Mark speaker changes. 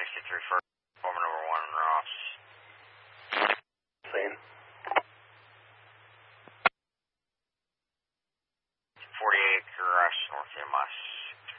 Speaker 1: 63 first, Foreman over 1 Ross.
Speaker 2: Same.
Speaker 1: 48 Garage, North MIS